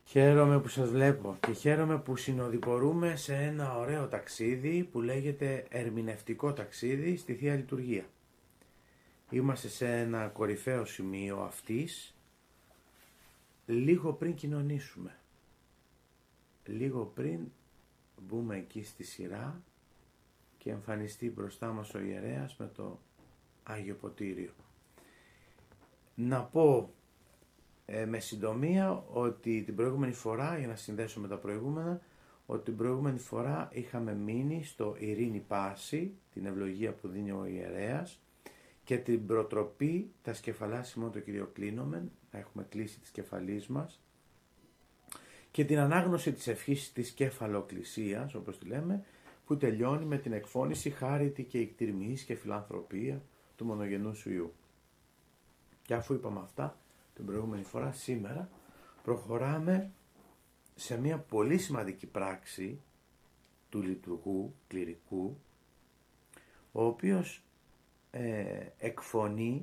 Χαίρομαι που σας βλέπω και χαίρομαι που συνοδοιπορούμε σε ένα ωραίο ταξίδι που λέγεται ερμηνευτικό ταξίδι στη Θεία Λειτουργία. Είμαστε σε ένα κορυφαίο σημείο αυτής, λίγο πριν κοινωνήσουμε. Λίγο πριν μπούμε εκεί στη σειρά και εμφανιστεί μπροστά μας ο ιερέας με το Άγιο Ποτήριο. Να πω με συντομία ότι την προηγούμενη φορά, για να συνδέσω με τα προηγούμενα, ότι την προηγούμενη φορά είχαμε μείνει στο Ειρήνη Πάση, την ευλογία που δίνει ο ιερέας, και την προτροπή τα σκεφαλάς ημών το Κύριο κλείνομεν, να έχουμε κλείσει τις κεφαλής μας, και την ανάγνωση της ευχής της κεφαλοκλησίας, όπως τη λέμε, που τελειώνει με την εκφώνηση χάριτη και ικτηρμής και φιλανθρωπία του μονογενού σου Υιού. Και αφού είπαμε αυτά την προηγούμενη φορά, σήμερα προχωράμε σε μια πολύ σημαντική πράξη του λειτουργού, κληρικού, ο οποίος εκφωνεί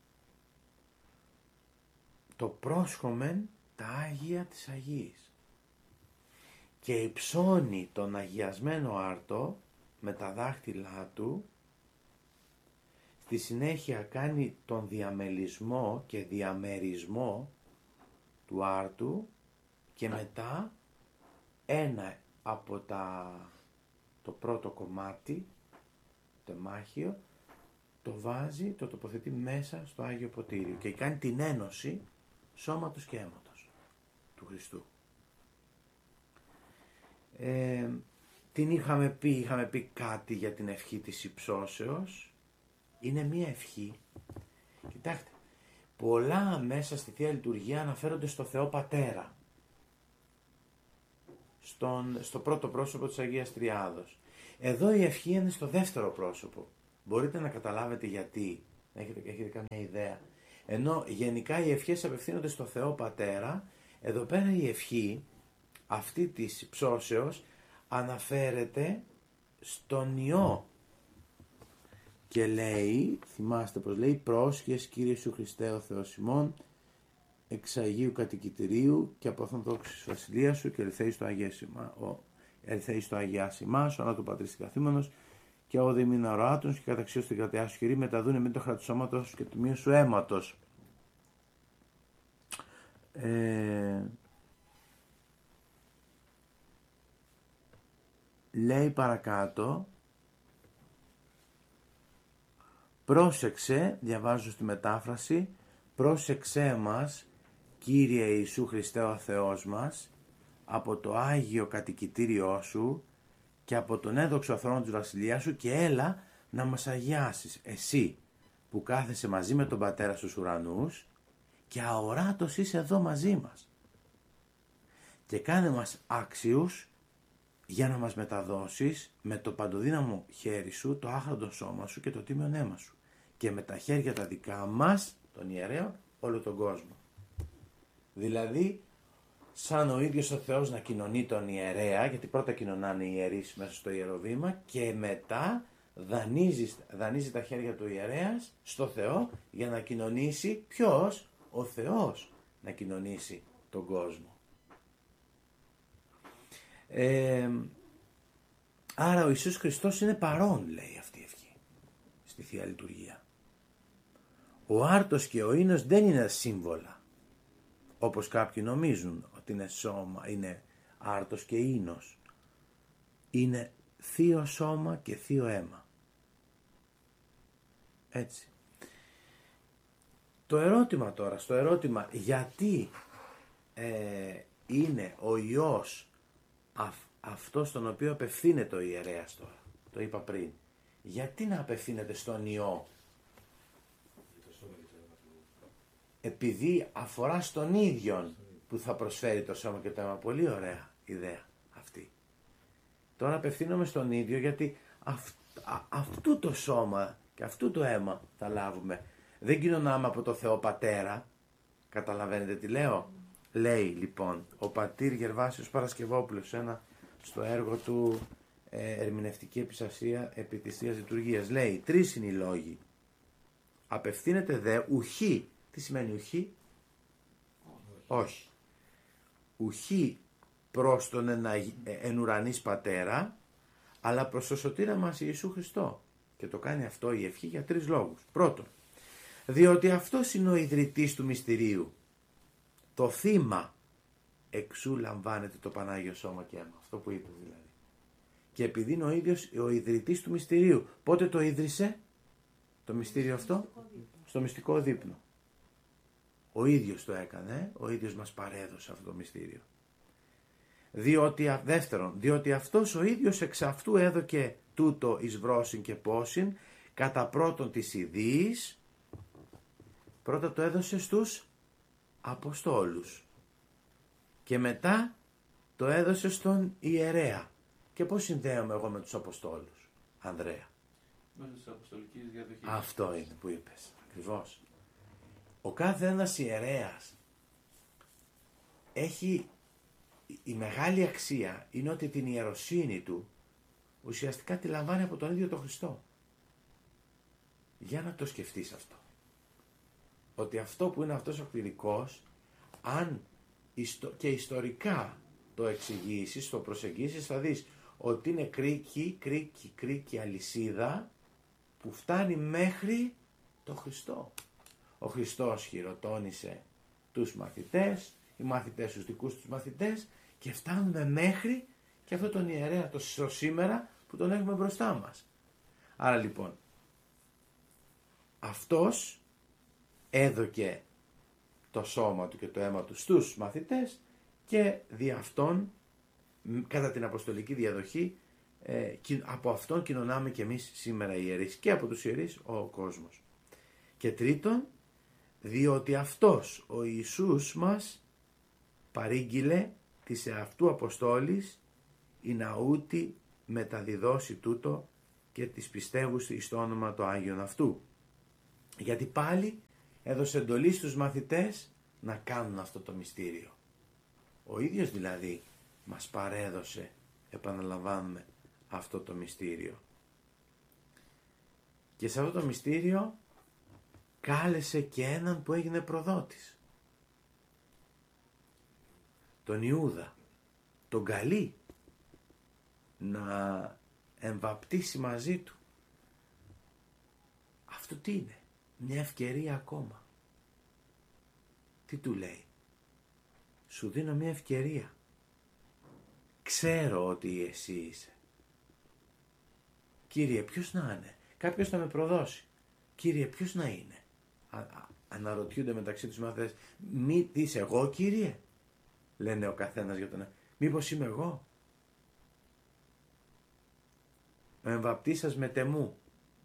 το πρόσχομεν τα Άγια της Αγίας και υψώνει τον αγιασμένο άρτο με τα δάχτυλά του. Στη συνέχεια κάνει τον διαμελισμό και διαμερισμό του άρτου και μετά ένα από το πρώτο κομμάτι, το τεμάχιο, το βάζει, το τοποθετεί μέσα στο Άγιο Ποτήριο και κάνει την ένωση σώματος και αίματος του Χριστού. Την είχαμε πει κάτι για την ευχή της υψώσεως. Είναι μία ευχή. Κοιτάξτε, πολλά μέσα στη Θεία Λειτουργία αναφέρονται στο Θεό Πατέρα. Στο πρώτο πρόσωπο της Αγίας Τριάδος. Εδώ η ευχή είναι στο δεύτερο πρόσωπο. Μπορείτε να καταλάβετε γιατί. Έχετε καμιά ιδέα. Ενώ γενικά οι ευχές απευθύνονται στο Θεό Πατέρα, εδώ πέρα η ευχή αυτή της ψώσεως αναφέρεται στον Υιό. Και λέει, θυμάστε πως λέει, πρόσχες Κύριε Ιησού Χριστέ ο Θεός ημών, εξ Αγίου Κατοικητηρίου και από αυτόν δόξης βασιλεία σου και ελθέει στο αγιάσιμά σου, ανά του Πατρίς καθήμενος και ο διμήνα οροάτων και καταξίως την κρατειά σου χειρή μεταδούνε με το χρατισώματος και του μείου σου αίματος. Λέει παρακάτω, πρόσεξε, διαβάζω στη μετάφραση, πρόσεξέ μας Κύριε Ιησού Χριστέ ο Θεός μας, από το Άγιο Κατοικητήριό σου και από τον έδοξο θρόνο της βασιλείας σου και έλα να μας αγιάσεις, εσύ που κάθεσαι μαζί με τον Πατέρα στους ουρανούς και αοράτος είσαι εδώ μαζί μας. Και κάνε μας άξιους για να μας μεταδώσεις με το παντοδύναμο χέρι σου, το άχραντο σώμα σου και το τίμιον αίμα σου και με τα χέρια τα δικά μας, των ιερέων, όλο τον κόσμο. Δηλαδή, σαν ο ίδιος ο Θεός να κοινωνεί τον ιερέα, γιατί πρώτα κοινωνάνε οι ιερείς μέσα στο ιεροβήμα και μετά δανείζει τα χέρια του ιερέας στο Θεό για να κοινωνήσει ποιος, ο Θεός, να κοινωνήσει τον κόσμο. Άρα ο Ιησούς Χριστός είναι παρόν, λέει αυτή η ευχή στη Θεία Λειτουργία. Ο άρτος και ο ίνος δεν είναι σύμβολα, όπως κάποιοι νομίζουν ότι είναι σώμα, είναι άρτος και ίνος. Είναι θείο σώμα και θείο αίμα. Έτσι. Το ερώτημα τώρα, γιατί είναι ο Υιός αυτό στον οποίο απευθύνεται ο ιερέας τώρα, το είπα πριν. Γιατί να απευθύνεται στον Υιό? Επειδή αφορά στον ίδιον που θα προσφέρει το σώμα και το αίμα. Πολύ ωραία ιδέα αυτή. Τώρα απευθύνομαι στον ίδιο γιατί αυτού το σώμα και αυτού το αίμα θα λάβουμε. Δεν κοινωνάμε από το Θεό Πατέρα. Καταλαβαίνετε τι λέω? Λέει λοιπόν ο πατήρ Γερβάσιος Παρασκευόπουλος στο έργο του Ερμηνευτική Επιστασία επί της Θείας Λειτουργίας. Λέει, 3 είναι οι λόγοι. Απευθύνεται δε ουχή. Τι σημαίνει ουχή? Όχι. ουχή προς τον εν ουρανής Πατέρα, αλλά προς το σωτήρα μας Ιησού Χριστό. Και το κάνει αυτό η ευχή για 3 λόγους. Πρώτον, διότι αυτός είναι ο ιδρυτής του μυστηρίου. Το θύμα εξού λαμβάνεται το Πανάγιο Σώμα και αίμα. Αυτό που είπε δηλαδή. Και επειδή είναι ο ίδιος ο ιδρυτής του μυστηρίου. Πότε το ίδρυσε το μυστήριο αυτό? Στο μυστικό δείπνο. Ο ίδιος το έκανε, ο ίδιος μας παρέδωσε αυτό το μυστήριο. Δεύτερον, διότι αυτός ο ίδιος εξ αυτού έδωκε τούτο εις βρόσιν και πόσιν, κατά πρώτον της ιδίης, πρώτα το έδωσε στους Αποστόλους και μετά το έδωσε στον ιερέα. Και πώς συνδέομαι εγώ με τους Αποστόλους, Ανδρέα? Μέσω της αποστολικής διαδοχής. Αυτό είναι που είπες, ακριβώς. Ο κάθε ένας ιερέας έχει, η μεγάλη αξία είναι ότι την ιεροσύνη του ουσιαστικά τη λαμβάνει από τον ίδιο τον Χριστό. Για να το σκεφτείς αυτό. Ότι αυτό που είναι αυτός ο κληρικός, αν και ιστορικά το εξηγήσεις, το προσεγγίσεις, θα δεις ότι είναι κρίκη αλυσίδα που φτάνει μέχρι τον Χριστό. Ο Χριστός χειροτώνησε τους μαθητές, οι μαθητές τους δικούς τους μαθητές και φτάνουμε μέχρι και αυτόν τον ιερέα το σήμερα που τον έχουμε μπροστά μας. Άρα λοιπόν, αυτός έδωκε το σώμα του και το αίμα του στους μαθητές και δι' αυτόν, κατά την αποστολική διαδοχή, από αυτόν κοινωνάμε και εμείς σήμερα οι ιερείς και από τους ιερείς ο κόσμος. Και τρίτον, διότι αυτός ο Ιησούς μας παρήγγειλε της εαυτού αποστόλης η ναούτη μεταδιδώσει τούτο και τις πιστεύους εις το όνομα το Άγιον αυτού. Γιατί πάλι έδωσε εντολή στους μαθητές να κάνουν αυτό το μυστήριο. Ο ίδιος δηλαδή μας παρέδωσε, επαναλαμβάνουμε, αυτό το μυστήριο. Και σε αυτό το μυστήριο κάλεσε και έναν που έγινε προδότης. Τον Ιούδα, τον καλεί να εμβαπτίσει μαζί του. Αυτό τι είναι? Μια ευκαιρία ακόμα. Τι του λέει? Σου δίνω μια ευκαιρία. Ξέρω ότι εσύ είσαι. Κύριε, ποιος να είναι? Κάποιος θα με προδώσει. Κύριε, ποιος να είναι? Αναρωτιούνται μεταξύ τους μαθητές. Μη είσαι εγώ, Κύριε? Λένε ο καθένας για τον. Μήπως είμαι εγώ? Ο εμβαπτίσας με τεμού.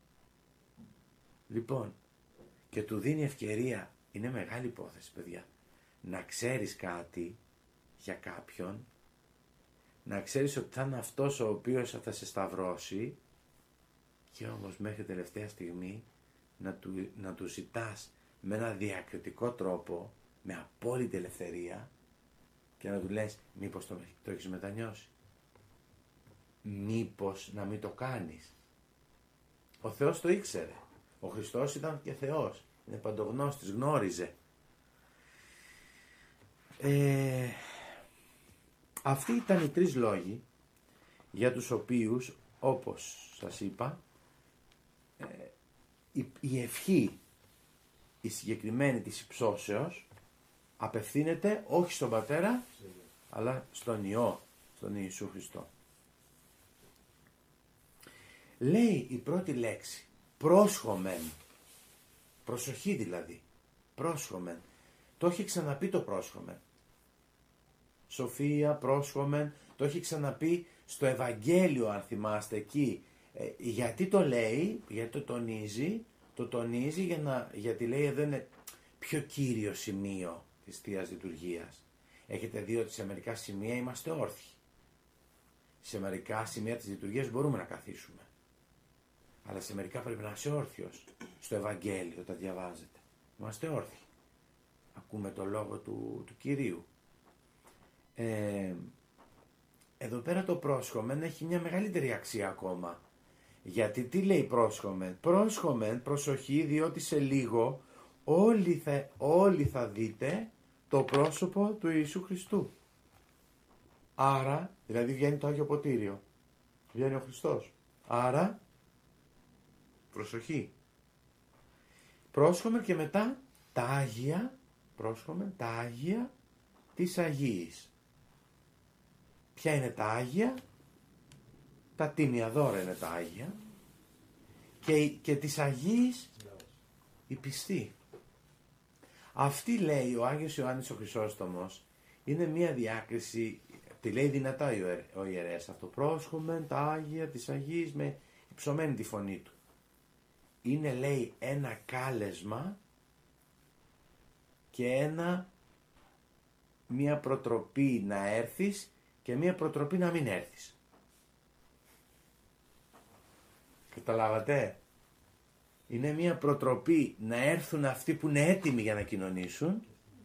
Λοιπόν, και του δίνει ευκαιρία. Είναι μεγάλη υπόθεση, παιδιά. Να ξέρεις κάτι για κάποιον, να ξέρεις ότι θα είναι αυτός ο οποίος θα σε σταυρώσει και όμως μέχρι τελευταία στιγμή να του ζητάς με ένα διακριτικό τρόπο, με απόλυτη ελευθερία και να του λες μήπως το έχεις μετανιώσει, μήπως να μην το κάνεις. Ο Θεός το ήξερε. Ο Χριστός ήταν και Θεός. Είναι παντογνώστης, γνώριζε. Αυτοί ήταν οι 3 λόγοι για τους οποίους, όπως σας είπα, η ευχή, η συγκεκριμένη της υψώσεως, απευθύνεται όχι στον Πατέρα, αλλά στον Υιό, στον Ιησού Χριστό. Λέει η πρώτη λέξη, πρόσχομεν, προσοχή δηλαδή, πρόσχομεν. Το έχει ξαναπεί το πρόσχομεν. Σοφία, πρόσχομεν, το έχει ξαναπεί στο Ευαγγέλιο, αν θυμάστε εκεί. Γιατί το λέει, γιατί το τονίζει γιατί λέει εδώ είναι πιο κύριο σημείο της Θείας Λειτουργίας. Έχετε δει ότι σε μερικά σημεία είμαστε όρθιοι. Σε μερικά σημεία της λειτουργίας μπορούμε να καθίσουμε. Αλλά σε μερικά πρέπει να είσαι όρθιος. Στο Ευαγγέλιο τα διαβάζετε. Είμαστε όρθιοι. Ακούμε το λόγο του Κυρίου. Εδώ πέρα το πρόσχομεν έχει μια μεγαλύτερη αξία ακόμα. Γιατί τι λέει πρόσχομεν? Πρόσχομεν, προσοχή, διότι σε λίγο όλοι θα δείτε το πρόσωπο του Ιησού Χριστού. Άρα, δηλαδή βγαίνει το Άγιο Ποτήριο. Βγαίνει ο Χριστός. Άρα, προσοχή. Πρόσχομαι και μετά τα Άγια, πρόσχομαι τα Άγια της Αγίης. Ποια είναι τα Άγια? Τα τίμια δώρα είναι τα Άγια. Και της Αγίης η πιστή. Αυτή, λέει ο Άγιος Ιωάννης ο Χρυσόστομος, είναι μια διάκριση, τη λέει δυνατά ο ιερέας αυτό. Πρόσχομαι τα Άγια της Αγίης, με υψωμένη τη φωνή του. Είναι, λέει, ένα κάλεσμα και μια προτροπή να έρθεις και μια προτροπή να μην έρθεις. Καταλάβατε? Είναι μια προτροπή να έρθουν αυτοί που είναι έτοιμοι για να κοινωνήσουν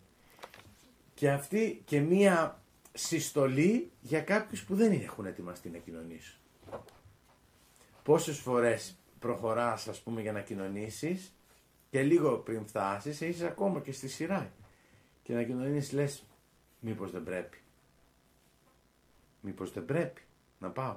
και μια συστολή για κάποιους που δεν έχουν ετοιμαστεί να κοινωνήσουν. Πόσες φορές προχωράς, ας πούμε, για να κοινωνήσεις και λίγο πριν φτάσεις είσαι ακόμα και στη σειρά και να κοινωνήσεις, λες μήπως δεν πρέπει να πάω.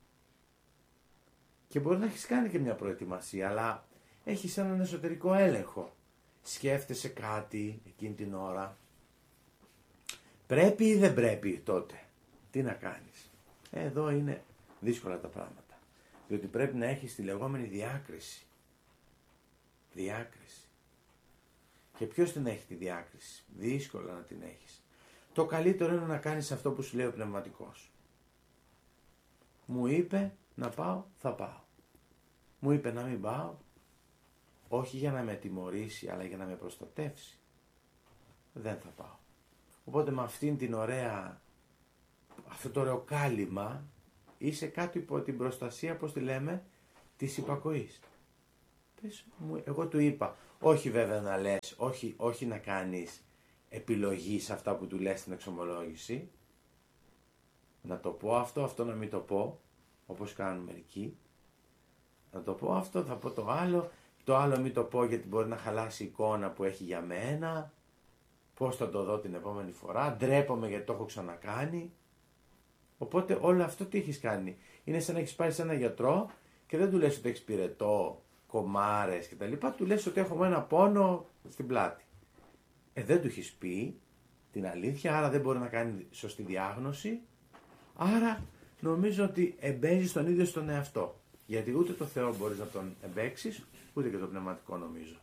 Και μπορεί να έχεις κάνει και μια προετοιμασία, αλλά έχεις έναν εσωτερικό έλεγχο. Σκέφτεσαι κάτι εκείνη την ώρα. Πρέπει ή δεν πρέπει τότε? Τι να κάνεις? Εδώ είναι δύσκολα τα πράγματα. Διότι πρέπει να έχεις τη λεγόμενη διάκριση. Διάκριση. Και ποιος την έχει τη διάκριση? Δύσκολα να την έχεις. Το καλύτερο είναι να κάνεις αυτό που σου λέει ο πνευματικός. Μου είπε να πάω, θα πάω. Μου είπε να μην πάω, όχι για να με τιμωρήσει, αλλά για να με προστατεύσει. Δεν θα πάω. Οπότε με αυτήν την αυτό το ωραίο κάλυμα, είσαι κάτω υπό την προστασία, πώς τη λέμε, της υπακοής. Εγώ του είπα, όχι βέβαια να λες, όχι να κάνεις επιλογή σε αυτά που του λες στην εξομολόγηση, να το πω αυτό να μην το πω, όπως κάνουν μερικοί, να το πω αυτό, θα πω το άλλο μην το πω γιατί μπορεί να χαλάσει η εικόνα που έχει για μένα, πώς θα το δω την επόμενη φορά, ντρέπομαι γιατί το έχω ξανακάνει. Οπότε όλο αυτό τι έχεις κάνει? Είναι σαν να έχεις πάει σε έναν γιατρό και δεν του λες ότι έχεις πυρετό, κομάρες κτλ. Του λες ότι έχω ένα πόνο στην πλάτη. Δεν του έχεις πει την αλήθεια, άρα δεν μπορεί να κάνει σωστή διάγνωση. Άρα νομίζω ότι εμπέζεις τον ίδιο στον εαυτό. Γιατί ούτε το Θεό μπορείς να τον εμπέξεις, ούτε και το πνευματικό νομίζω.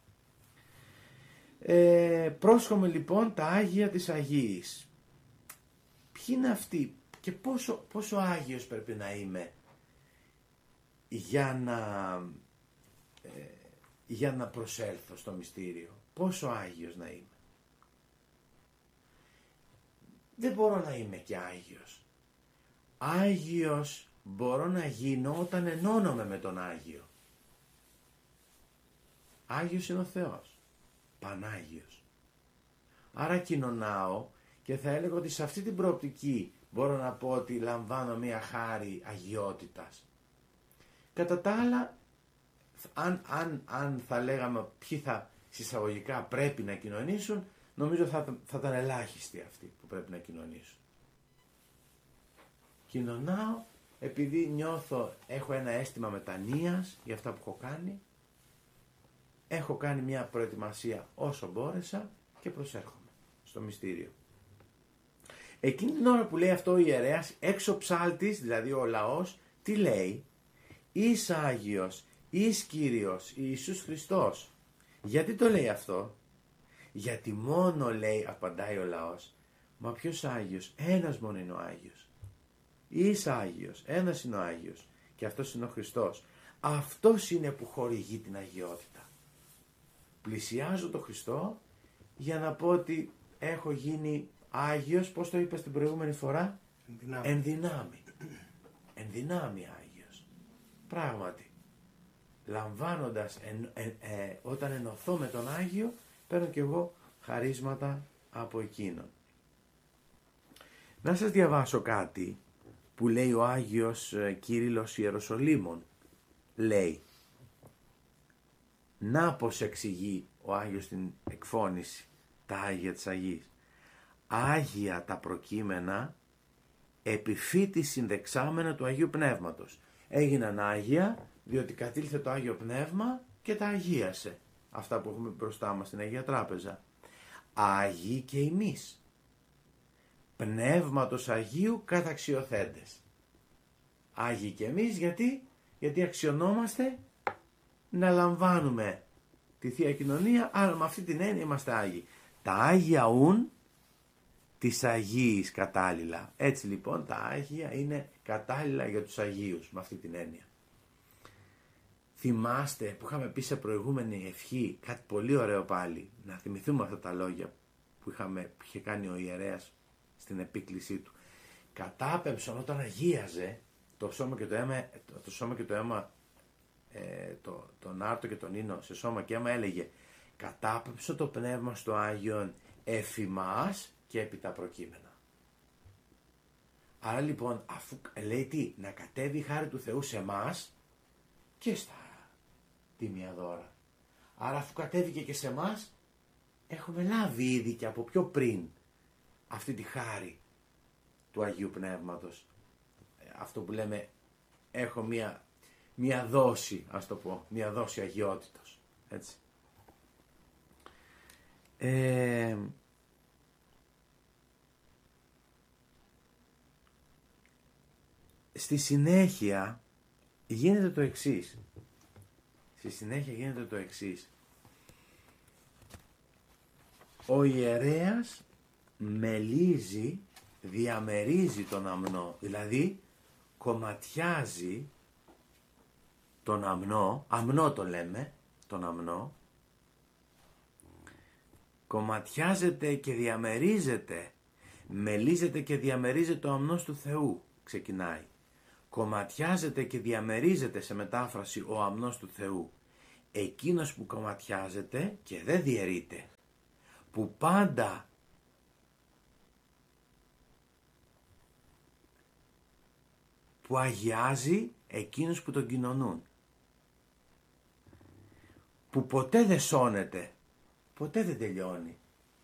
Πρόσχομαι λοιπόν τα Άγια της Αγίης. Ποιοι είναι αυτοί και πόσο Άγιος πρέπει να είμαι για να προσέλθω στο μυστήριο? Πόσο Άγιος να είμαι? Δεν μπορώ να είμαι και Άγιος. Άγιος μπορώ να γίνω όταν ενώνομαι με τον Άγιο. Άγιος είναι ο Θεός. Πανάγιος. Άρα κοινωνάω και θα έλεγα ότι σε αυτή την προοπτική μπορώ να πω ότι λαμβάνω μια χάρη αγιότητας. Κατά τα άλλα, αν θα λέγαμε ποιοι θα συσσαγωγικά πρέπει να κοινωνήσουν, νομίζω θα ήταν ελάχιστοι αυτοί που πρέπει να κοινωνήσουν. Κοινωνάω επειδή νιώθω, έχω ένα αίσθημα μετανοίας για αυτά που έχω κάνει, έχω κάνει μια προετοιμασία όσο μπόρεσα και προσέρχομαι στο μυστήριο. Εκείνη την ώρα που λέει αυτό ο ιερέας, έξω ψάλτης, δηλαδή ο λαός, τι λέει? Εις Άγιος, εις Κύριος, Ιησούς Χριστός. Γιατί το λέει αυτό? Γιατί μόνο, λέει, απαντάει ο λαός, μα ποιος Άγιος? Ένας μόνο είναι ο Άγιος. Εις Άγιος, ένας είναι ο Άγιος και αυτός είναι ο Χριστός. Αυτός είναι που χορηγεί την αγιότητα. Πλησιάζω τον Χριστό για να πω ότι έχω γίνει Άγιος, πώς το είπα στην προηγούμενη φορά? Εν δυνάμει. Εν δυνάμει Άγιος. Πράγματι. Λαμβάνοντας, όταν ενωθώ με τον Άγιο, παίρνω κι εγώ χαρίσματα από εκείνον. Να σας διαβάσω κάτι που λέει ο Άγιος Κύριλλος Ιεροσολύμων. Λέει, να πως εξηγεί ο Άγιος την εκφώνηση, τα Άγια της Αγίας. Άγια τα προκείμενα επιφύτη συνδεξάμενα του Αγίου Πνεύματος. Έγιναν Άγια διότι κατήλθε το Άγιο Πνεύμα και τα αγίασε. Αυτά που έχουμε μπροστά μας στην Αγία Τράπεζα. Άγιοι και εμείς. Πνεύματος Αγίου καταξιωθέντες. Άγιοι και εμείς γιατί αξιωνόμαστε να λαμβάνουμε τη Θεία Κοινωνία, άρα με αυτή την έννοια είμαστε Άγιοι. Τα Άγια ουν της Αγίης κατάλληλα. Έτσι λοιπόν τα Άγια είναι κατάλληλα για τους Αγίους με αυτή την έννοια. Θυμάστε που είχαμε πει σε προηγούμενη ευχή κάτι πολύ ωραίο πάλι, να θυμηθούμε αυτά τα λόγια που είχε κάνει ο ιερέας στην επίκλησή του. Κατάπεμψον όταν αγίαζε το σώμα και το αίμα, τον άρτο και τον ίνο σε σώμα και αίμα, έλεγε κατάπεμψο το πνεύμα στο Άγιον εφημάς και επί τα προκείμενα. Άρα λοιπόν αφού λέει τι, να κατέβει η χάρη του Θεού σε εμάς και στα τίμια δώρα. Άρα αφού κατέβηκε και σε εμάς, έχουμε λάβει ήδη και από πιο πριν αυτή τη χάρη του Αγίου Πνεύματος. Αυτό που λέμε, έχω μία δόση, ας το πω, μία δόση αγιότητος. Έτσι. Στη συνέχεια γίνεται το εξής. Ο ιερέας μελίζει, διαμερίζει τον αμνό, δηλαδή κομματιάζει τον αμνό το λέμε, τον αμνό, κομματιάζεται και διαμερίζεται, μελίζεται και διαμερίζεται ο αμνός του Θεού, ξεκινάει. Κομματιάζεται και διαμερίζεται σε μετάφραση ο αμνός του Θεού. Εκείνος που κομματιάζεται και δεν διαιρείται, που πάντα που αγιάζει εκείνους που τον κοινωνούν, που ποτέ δεν σώνεται, ποτέ δεν τελειώνει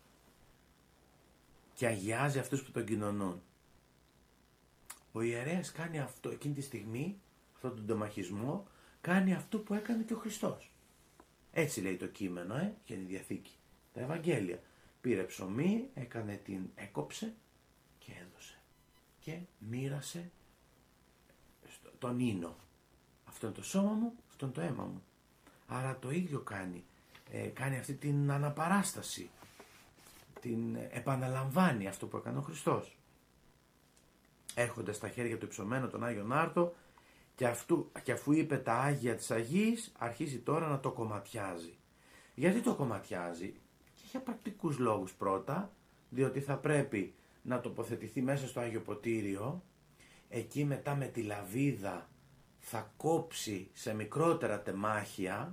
και αγιάζει αυτούς που τον κοινωνούν. Ο ιερέας κάνει αυτό εκείνη τη στιγμή, αυτόν τον τομαχισμό, κάνει αυτό που έκανε και ο Χριστός. Έτσι λέει το κείμενο και είναι η Διαθήκη. Τα Ευαγγέλια. Πήρε ψωμί, έκοψε και έδωσε. Και μοίρασε τον ίνο. Αυτό είναι το σώμα μου, αυτό είναι το αίμα μου. Άρα το ίδιο κάνει. Κάνει αυτή την αναπαράσταση. Την επαναλαμβάνει αυτό που έκανε ο Χριστός. Έχοντας στα χέρια του υψωμένο τον Άγιον Άρτο και αφού είπε τα Άγια της Αγίας, αρχίζει τώρα να το κομματιάζει. Γιατί το κομματιάζει? Και για πρακτικούς λόγους πρώτα, διότι θα πρέπει να τοποθετηθεί μέσα στο Άγιο Ποτήριο, εκεί μετά με τη λαβίδα θα κόψει σε μικρότερα τεμάχια,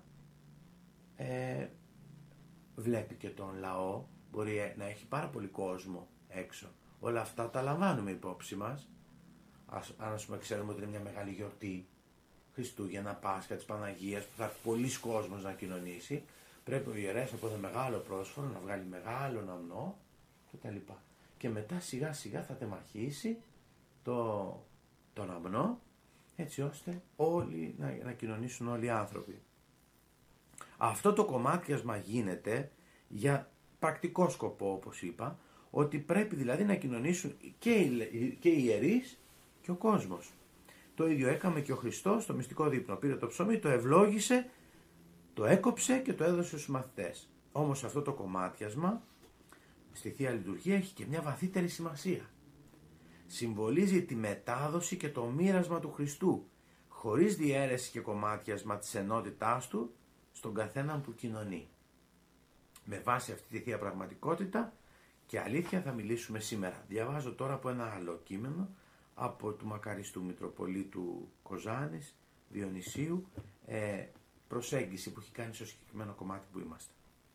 βλέπει και τον λαό, μπορεί να έχει πάρα πολύ κόσμο έξω. Όλα αυτά τα λαμβάνουμε υπόψη μας. Αν ξέρουμε ότι είναι μια μεγάλη γιορτή, Χριστούγεννα, Πάσχα της Παναγίας, που θα έρθει πολλής κόσμος να κοινωνήσει, πρέπει ο ιερέας από ένα μεγάλο πρόσφορο να βγάλει μεγάλο αμνό κτλ. Και μετά σιγά σιγά θα τεμαχίσει τον αμνό, έτσι ώστε όλοι να κοινωνήσουν όλοι οι άνθρωποι. Αυτό το κομμάτιασμα γίνεται για πρακτικό σκοπό, όπως είπα, ότι πρέπει δηλαδή να κοινωνήσουν και οι ιερείς και ο κόσμος. Το ίδιο έκαμε και ο Χριστός στο μυστικό δείπνο. Πήρε το ψωμί, το ευλόγησε, το έκοψε και το έδωσε στους μαθητές. Όμως αυτό το κομμάτιασμα στη Θεία Λειτουργία έχει και μια βαθύτερη σημασία. Συμβολίζει τη μετάδοση και το μοίρασμα του Χριστού, χωρίς διαίρεση και κομμάτιασμα της ενότητάς του στον καθέναν που κοινωνεί. Με βάση αυτή τη Θεία πραγματικότητα και αλήθεια θα μιλήσουμε σήμερα. Διαβάζω τώρα από ένα άλλο κείμενο από του μακαριστού Μητροπολίτου Κοζάνης, Διονυσίου, προσέγγιση που έχει κάνει στο συγκεκριμένο κομμάτι που είμαστε.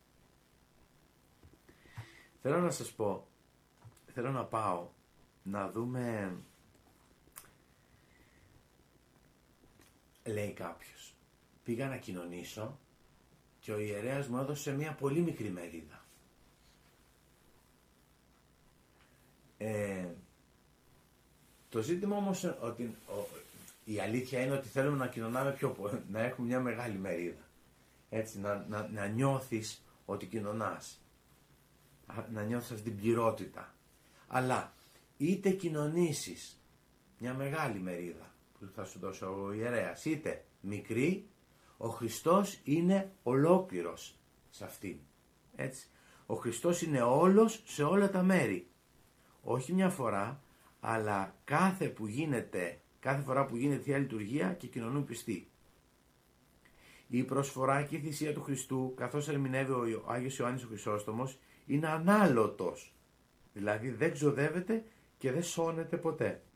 Θέλω να σας πω, θέλω να πάω να δούμε, λέει κάποιος, πήγα να κοινωνήσω και ο ιερέας μου έδωσε μια πολύ μικρή μερίδα. Το ζήτημα όμως ότι η αλήθεια είναι ότι θέλουμε να κοινωνάμε να έχουμε μια μεγάλη μερίδα. Έτσι, να νιώθεις ότι κοινωνάς. Να νιώθεις αυτή την πληρότητα. Αλλά είτε κοινωνήσεις μια μεγάλη μερίδα που θα σου δώσει ο ιερέας, είτε μικρή, ο Χριστός είναι ολόκληρος σε αυτήν. Έτσι. Ο Χριστός είναι όλος σε όλα τα μέρη. Όχι μια φορά, αλλά κάθε φορά που γίνεται Θεία Λειτουργία και κοινωνούν πιστοί. Η προσφορά και η θυσία του Χριστού, καθώς ερμηνεύει ο Άγιος Ιωάννης ο Χρυσόστομος, είναι ανάλωτος. Δηλαδή δεν ξοδεύεται και δεν σώνεται ποτέ.